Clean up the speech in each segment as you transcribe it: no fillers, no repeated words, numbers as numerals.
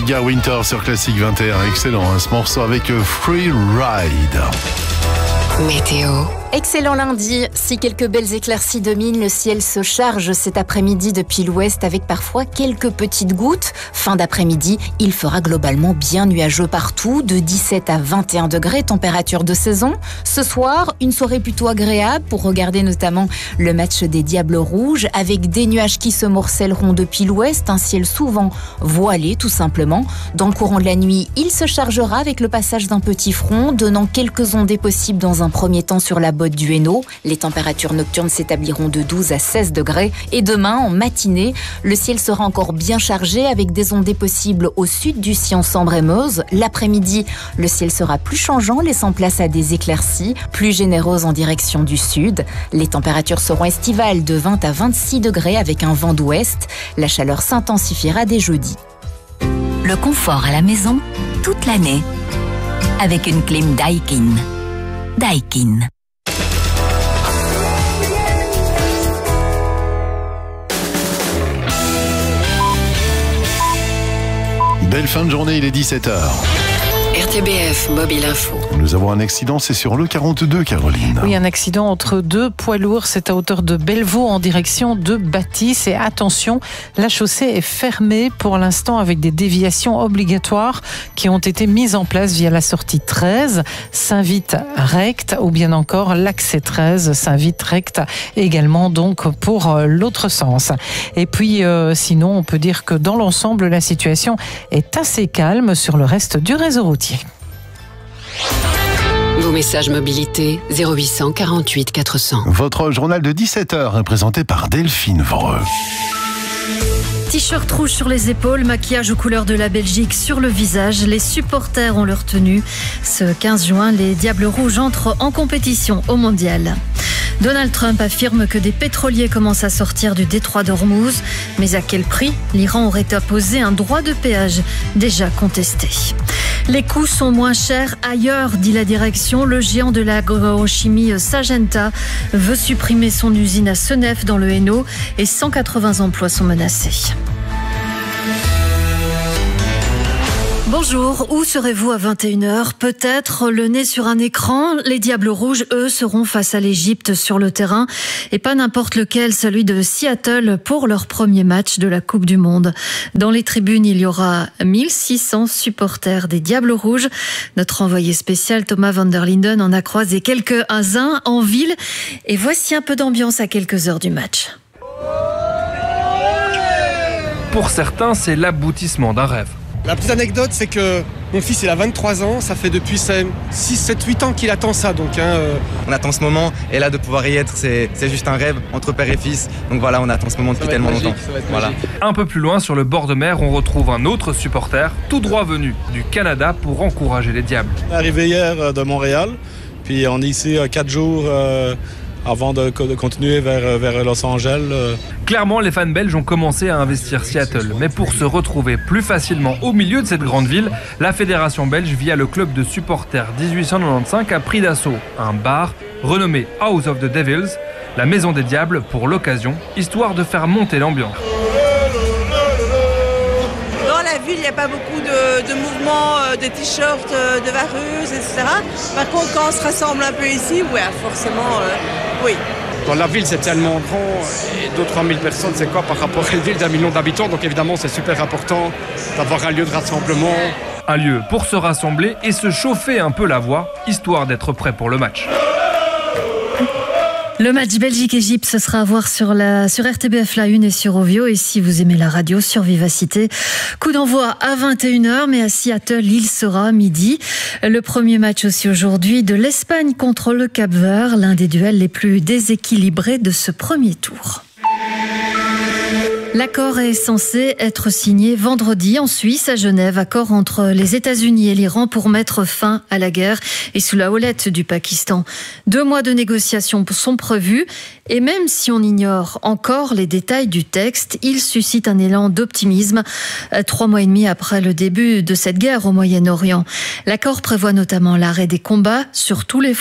Edgar Winter sur Classique 21. Excellent, ce morceau avec Free Ride. Météo. Excellent lundi. Si quelques belles éclaircies dominent, le ciel se charge cet après-midi depuis l'ouest avec parfois quelques petites gouttes. Fin d'après-midi, il fera globalement bien nuageux partout, de 17 à 21 degrés, température de saison. Ce soir, une soirée plutôt agréable pour regarder notamment le match des Diables Rouges avec des nuages qui se morcelleront depuis l'ouest, un ciel souvent voilé tout simplement. Dans le courant de la nuit, il se chargera avec le passage d'un petit front, donnant quelques ondées possibles dans un premier temps sur la botte du Hainaut. Les températures nocturnes s'établiront de 12 à 16 degrés. Et demain, en matinée, le ciel sera encore bien chargé avec des ondées possibles au sud du Sian, Sambre et Meuse. L'après-midi, le ciel sera plus changeant, laissant place à des éclaircies, plus généreuses en direction du sud. Les températures seront estivales de 20 à 26 degrés avec un vent d'ouest. La chaleur s'intensifiera dès jeudi. Le confort à la maison, toute l'année. Avec une clim Daikin. Daikin. Belle fin de journée, il est 17h. RTBF Mobile Info. Nous avons un accident, c'est sur le 42, Caroline. Oui, un accident entre deux poids lourds, c'est à hauteur de Bellevaux en direction de Bâtisse. Et attention, la chaussée est fermée pour l'instant avec des déviations obligatoires qui ont été mises en place via la sortie 13, Saint-Vite-Recte, ou bien encore l'accès 13, Saint-Vite-Recte, également donc pour l'autre sens. Et puis sinon, on peut dire que dans l'ensemble, la situation est assez calme sur le reste du réseau routier. Vos messages mobilité 0800 48 400. Votre journal de 17h est présenté par Delphine Vreux. T-shirt rouge sur les épaules, maquillage aux couleurs de la Belgique sur le visage. Les supporters ont leur tenue. Ce 15 juin, les Diables Rouges entrent en compétition au Mondial. Donald Trump affirme que des pétroliers commencent à sortir du détroit d'Ormuz. Mais à quel prix ? L'Iran aurait apposé un droit de péage déjà contesté. Les coûts sont moins chers ailleurs, dit la direction. Le géant de l'agrochimie Syngenta veut supprimer son usine à Senef dans le Hainaut et 180 emplois sont menacés. Bonjour, où serez-vous à 21h ? Peut-être le nez sur un écran. Les Diables Rouges, eux, seront face à l'Égypte sur le terrain. Et pas n'importe lequel, celui de Seattle pour leur premier match de la Coupe du Monde. Dans les tribunes, il y aura 1600 supporters des Diables Rouges. Notre envoyé spécial Thomas van der Linden en a croisé quelques-uns en ville. Et voici un peu d'ambiance à quelques heures du match. Pour certains, c'est l'aboutissement d'un rêve. La petite anecdote, c'est que mon fils, il a 23 ans, ça fait depuis 6, 7, 8 ans qu'il attend ça. Donc, on attend ce moment, et là, de pouvoir y être, c'est juste un rêve entre père et fils. Donc voilà, on attend ce moment depuis tellement longtemps. Voilà. Un peu plus loin, sur le bord de mer, on retrouve un autre supporter, tout droit venu du Canada pour encourager les Diables. On est arrivé hier de Montréal, puis on est ici 4 jours avant de continuer vers Los Angeles. Clairement, les fans belges ont commencé à investir Seattle. Mais pour se retrouver plus facilement au milieu de cette grande ville, la fédération belge, via le club de supporters 1895, a pris d'assaut un bar renommé House of the Devils, la maison des diables pour l'occasion, histoire de faire monter l'ambiance. Dans la ville, il n'y a pas beaucoup de mouvements, de t-shirts, de vareuses, etc. Par contre, quand on se rassemble un peu ici, ouais, forcément, oui. dans la ville, c'est tellement grand. Et 2-3 000 personnes, c'est quoi par rapport à une ville d'1 million d'habitants? Donc évidemment, c'est super important d'avoir un lieu de rassemblement. Un lieu pour se rassembler et se chauffer un peu la voix, histoire d'être prêt pour le match. Le match Belgique-Égypte, ce sera à voir sur RTBF La 1 et sur Ovio. Et si vous aimez la radio, sur Vivacité. Coup d'envoi à 21h, mais à Seattle, il sera midi. Le premier match aussi aujourd'hui de l'Espagne contre le Cap-Vert, l'un des duels les plus déséquilibrés de ce premier tour. L'accord est censé être signé vendredi en Suisse, à Genève. Accord entre les États-Unis et l'Iran pour mettre fin à la guerre et sous la houlette du Pakistan. 2 mois de négociations sont prévus et même si on ignore encore les détails du texte, il suscite un élan d'optimisme 3 mois et demi après le début de cette guerre au Moyen-Orient. L'accord prévoit notamment l'arrêt des combats sur tous les fronts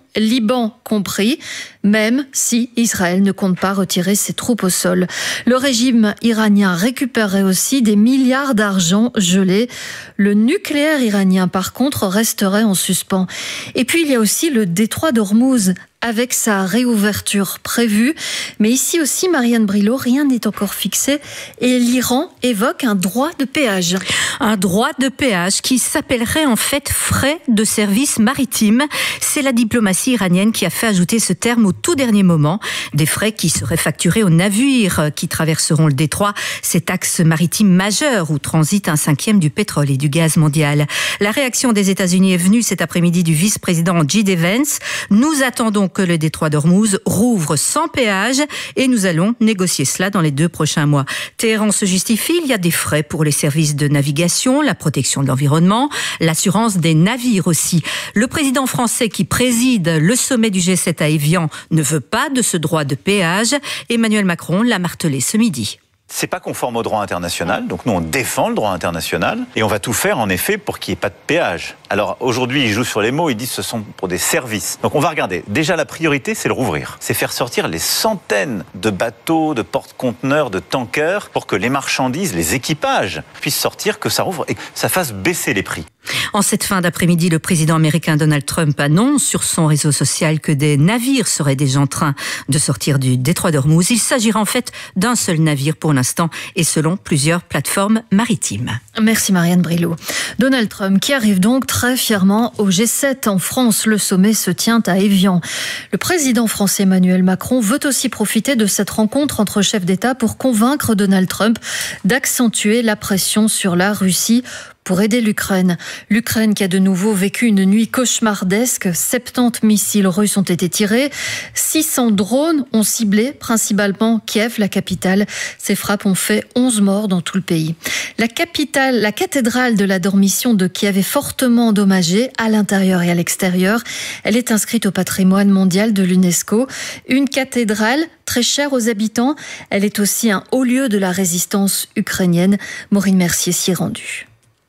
Liban compris, même si Israël ne compte pas retirer ses troupes au sol. Le régime iranien récupérerait aussi des milliards d'argent gelés. Le nucléaire iranien, par contre, resterait en suspens. Et puis, il y a aussi le détroit d'Ormuz, avec sa réouverture prévue. Mais ici aussi, Marianne Brilot, rien n'est encore fixé et l'Iran évoque un droit de péage. Un droit de péage qui s'appellerait en fait frais de service maritime. C'est la diplomatie iranienne qui a fait ajouter ce terme au tout dernier moment. Des frais qui seraient facturés aux navires qui traverseront le détroit, cet axe maritime majeur où transite 1/5 du pétrole et du gaz mondial. La réaction des États-Unis est venue cet après-midi du vice-président J.D. Vance. Nous attendons que le détroit d'Ormuz rouvre sans péage et nous allons négocier cela dans les 2 prochains mois. Téhéran se justifie, il y a des frais pour les services de navigation, la protection de l'environnement, l'assurance des navires aussi. Le président français qui préside le sommet du G7 à Évian ne veut pas de ce droit de péage. Emmanuel Macron l'a martelé ce midi. C'est pas conforme au droit international, donc nous on défend le droit international et on va tout faire en effet pour qu'il n'y ait pas de péage. Alors aujourd'hui ils jouent sur les mots, ils disent que ce sont pour des services. Donc on va regarder, déjà la priorité c'est le rouvrir, c'est faire sortir les centaines de bateaux, de porte-conteneurs, de tankers pour que les marchandises, les équipages puissent sortir, que ça rouvre et que ça fasse baisser les prix. En cette fin d'après-midi, le président américain Donald Trump annonce sur son réseau social que des navires seraient déjà en train de sortir du détroit d'Ormuz. Il s'agira en fait d'un seul navire pour l'instant et selon plusieurs plateformes maritimes. Merci Marianne Brilot. Donald Trump qui arrive donc très fièrement au G7 en France. Le sommet se tient à Évian. Le président français Emmanuel Macron veut aussi profiter de cette rencontre entre chefs d'État pour convaincre Donald Trump d'accentuer la pression sur la Russie pour aider l'Ukraine. L'Ukraine qui a de nouveau vécu une nuit cauchemardesque. 70 missiles russes ont été tirés. 600 drones ont ciblé principalement Kiev, la capitale. Ces frappes ont fait 11 morts dans tout le pays. La cathédrale de la Dormition de Kiev est fortement endommagée à l'intérieur et à l'extérieur. Elle est inscrite au patrimoine mondial de l'UNESCO. Une cathédrale très chère aux habitants. Elle est aussi un haut lieu de la résistance ukrainienne. Maureen Mercier s'y est rendue.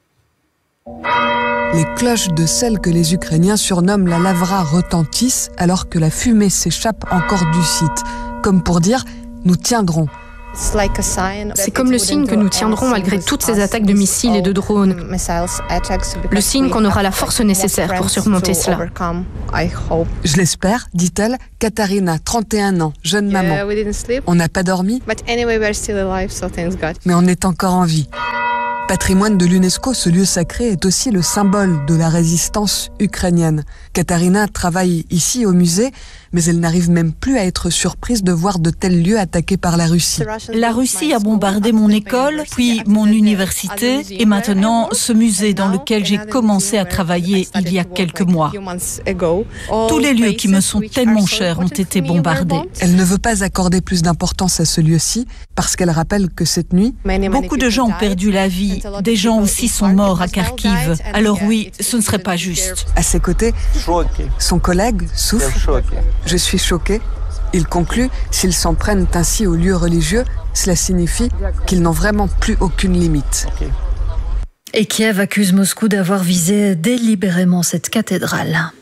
Les cloches de celle que les Ukrainiens surnomment la Lavra retentissent alors que la fumée s'échappe encore du site. Comme pour dire, nous tiendrons. C'est comme le signe que nous tiendrons malgré toutes ces attaques de missiles et de drones. Le signe qu'on aura la force nécessaire pour surmonter cela. Je l'espère, dit-elle, Katharina, 31 ans, jeune maman. On n'a pas dormi, mais on est encore en vie. Patrimoine de l'UNESCO, ce lieu sacré est aussi le symbole de la résistance ukrainienne. Katharina travaille ici au musée, mais elle n'arrive même plus à être surprise de voir de tels lieux attaqués par la Russie. La Russie a bombardé mon école, puis mon université, et maintenant ce musée dans lequel j'ai commencé à travailler il y a quelques mois. Tous les lieux qui me sont tellement chers ont été bombardés. Elle ne veut pas accorder plus d'importance à ce lieu-ci, parce qu'elle rappelle que cette nuit, beaucoup de gens ont perdu la vie. Des gens aussi sont morts à Kharkiv. Alors oui, ce ne serait pas juste. À ses côtés, son collègue souffle. Je suis choqué. Il conclut, s'ils s'en prennent ainsi aux lieux religieux, cela signifie qu'ils n'ont vraiment plus aucune limite. Et Kiev accuse Moscou d'avoir visé délibérément cette cathédrale.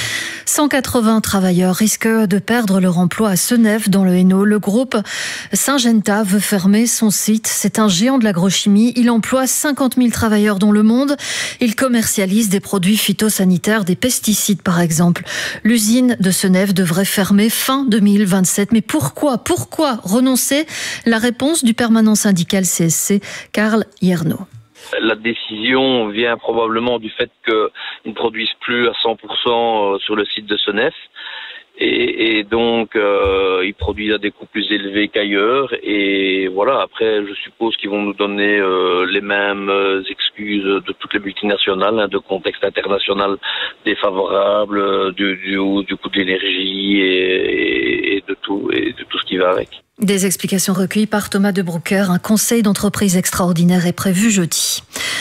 180 travailleurs risquent de perdre leur emploi à Seneffe dans le Hainaut. Le groupe Syngenta veut fermer son site. C'est un géant de l'agrochimie. Il emploie 50 000 travailleurs dans le monde. Il commercialise des produits phytosanitaires, des pesticides par exemple. L'usine de Seneffe devrait fermer fin 2027. Mais pourquoi renoncer? La réponse du permanent syndical CSC, Karl Yerno. La décision vient probablement du fait qu'ils ne produisent plus à 100% sur le site de Seneffe et donc ils produisent à des coûts plus élevés qu'ailleurs et voilà, après je suppose qu'ils vont nous donner les mêmes excuses de toutes les multinationales, de contexte international défavorable, du coût de l'énergie et de tout ce qui va avec. Des explications recueillies par Thomas De Broecker. Un conseil d'entreprise extraordinaire est prévu jeudi.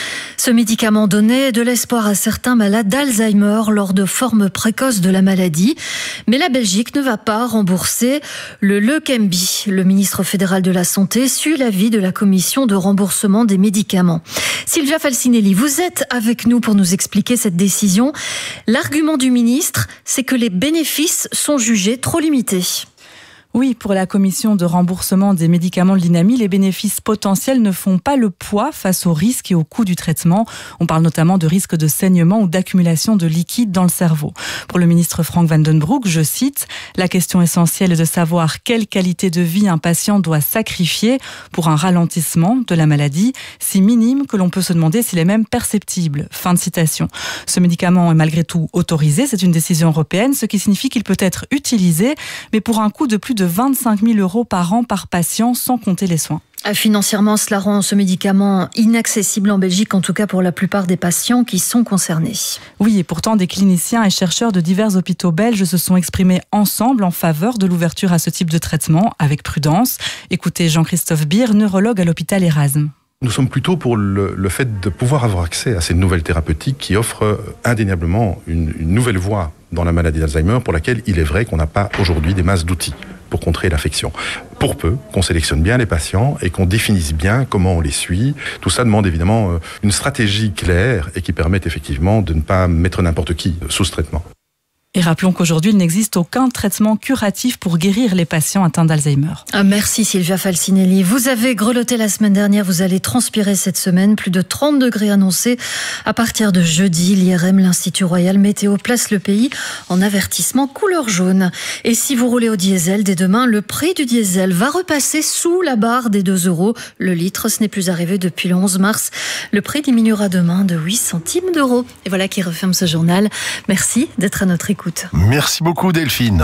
Ce médicament donnait de l'espoir à certains malades d'Alzheimer lors de formes précoces de la maladie. Mais la Belgique ne va pas rembourser le Leqembi. Le ministre fédéral de la Santé suit l'avis de la commission de remboursement des médicaments. Silvia Falcinelli, vous êtes avec nous pour nous expliquer cette décision. L'argument du ministre, c'est que les bénéfices sont jugés trop limités. Oui, pour la commission de remboursement des médicaments de l'INAMI, les bénéfices potentiels ne font pas le poids face aux risques et aux coûts du traitement. On parle notamment de risques de saignement ou d'accumulation de liquide dans le cerveau. Pour le ministre Frank van den Broek, je cite, « La question essentielle est de savoir quelle qualité de vie un patient doit sacrifier pour un ralentissement de la maladie, si minime que l'on peut se demander s'il est même perceptible. » Fin de citation. Ce médicament est malgré tout autorisé, c'est une décision européenne, ce qui signifie qu'il peut être utilisé, mais pour un coût de plus de 25 000 € par an par patient, sans compter les soins. Financièrement, cela rend ce médicament inaccessible en Belgique, en tout cas pour la plupart des patients qui sont concernés. Oui, et pourtant des cliniciens et chercheurs de divers hôpitaux belges se sont exprimés ensemble en faveur de l'ouverture à ce type de traitement, avec prudence. Écoutez Jean-Christophe Beer, neurologue à l'hôpital Erasme. Nous sommes plutôt pour le fait de pouvoir avoir accès à ces nouvelles thérapeutiques qui offrent indéniablement une nouvelle voie dans la maladie d'Alzheimer pour laquelle il est vrai qu'on n'a pas aujourd'hui des masses d'outils pour contrer l'infection. Pour peu qu'on sélectionne bien les patients et qu'on définisse bien comment on les suit. Tout ça demande évidemment une stratégie claire et qui permette effectivement de ne pas mettre n'importe qui sous ce traitement. Et rappelons qu'aujourd'hui, il n'existe aucun traitement curatif pour guérir les patients atteints d'Alzheimer. Merci Silvia Falcinelli. Vous avez grelotté la semaine dernière, vous allez transpirer cette semaine. Plus de 30 degrés annoncés à partir de jeudi. L'IRM, l'Institut Royal Météo, place le pays en avertissement couleur jaune. Et si vous roulez au diesel, dès demain, le prix du diesel va repasser sous la barre des 2 € le litre. Ce n'est plus arrivé depuis le 11 mars. Le prix diminuera demain de 8 centimes d'euros. Et voilà qui referme ce journal. Merci d'être à notre écoute. Merci beaucoup Delphine.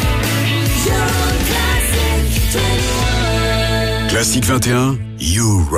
Classique 21, You